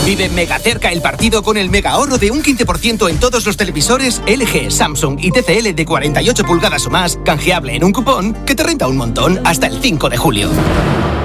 Vive mega cerca el partido con el mega ahorro de un 15% en todos los televisores LG, Samsung y TCL de 48 pulgadas o más, canjeable en un cupón que te renta un montón hasta el 5 de julio.